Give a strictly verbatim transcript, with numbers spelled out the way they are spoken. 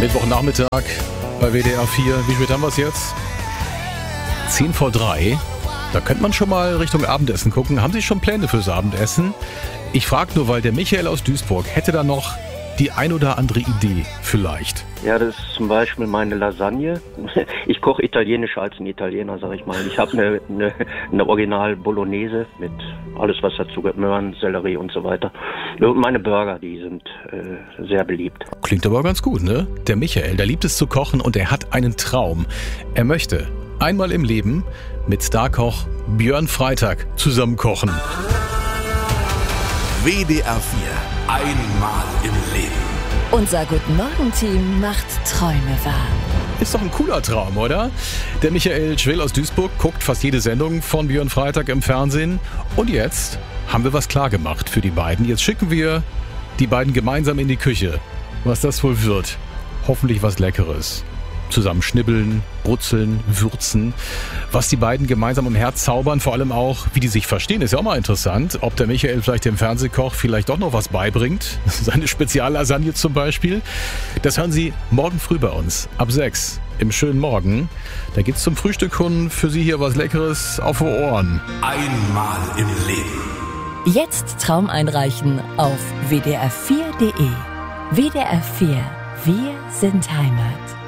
Mittwochnachmittag bei W D R vier. Wie spät haben wir es jetzt? zehn vor drei. Da könnte man schon mal Richtung Abendessen gucken. Haben Sie schon Pläne fürs Abendessen? Ich frage nur, weil der Michael aus Duisburg hätte da noch die ein oder andere Idee vielleicht. Ja, das ist zum Beispiel meine Lasagne. Ich koche italienischer als ein Italiener, sag ich mal. Ich habe eine, eine, eine Original Bolognese mit alles, was dazu gehört, Möhren, Sellerie und so weiter. Und meine Burger, die sind äh, sehr beliebt. Klingt aber ganz gut, ne? Der Michael, der liebt es zu kochen und er hat einen Traum. Er möchte einmal im Leben mit Starkoch Björn Freitag zusammen kochen. W D R vier. Einmal im Leben. Unser Guten-Morgen-Team macht Träume wahr. Ist doch ein cooler Traum, oder? Der Michael Schwill aus Duisburg guckt fast jede Sendung von Björn Freitag im Fernsehen. Und jetzt haben wir was klar gemacht für die beiden. Jetzt schicken wir die beiden gemeinsam in die Küche. Was das wohl wird. Hoffentlich was Leckeres. Zusammen schnibbeln, brutzeln, würzen. Was die beiden gemeinsam im Herz zaubern, vor allem auch, wie die sich verstehen, ist ja auch mal interessant. Ob der Michael vielleicht dem Fernsehkoch vielleicht doch noch was beibringt. Seine Speziallasagne zum Beispiel. Das hören Sie morgen früh bei uns. Ab sechs im schönen Morgen. Da gibt's zum Frühstück für Sie hier was Leckeres auf die Ohren. Einmal im Leben. Jetzt Traum einreichen auf w d r vier punkt d e. W D R vier. Wir sind Heimat.